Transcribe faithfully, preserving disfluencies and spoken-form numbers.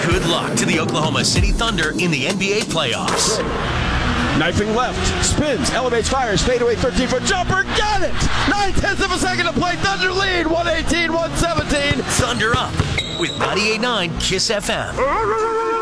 Good luck to the Oklahoma City Thunder in the N B A playoffs. Knifing left, spins, elevates, fires, fadeaway thirteen-foot jumper, got it! Nine-tenths of a second to play, Thunder lead, one eighteen one seventeen. Thunder up with ninety-eight point nine KISS F M.